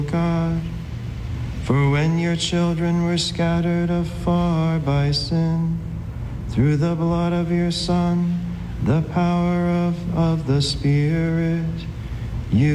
God. For when your children were scattered afar by sin, through the blood of your Son, the power of the Spirit,